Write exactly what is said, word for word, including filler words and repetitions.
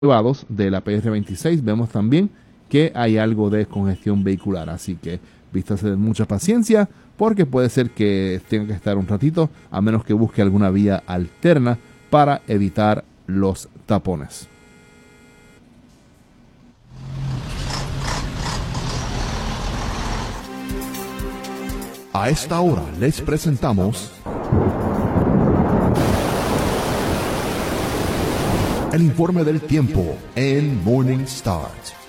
elevados de la P R veintiséis, vemos también que hay algo de congestión vehicular, así que vístase de mucha paciencia porque puede ser que tenga que estar un ratito, a menos que busque alguna vía alterna para evitar los tapones. A esta hora les presentamos el informe del tiempo en Morning Start.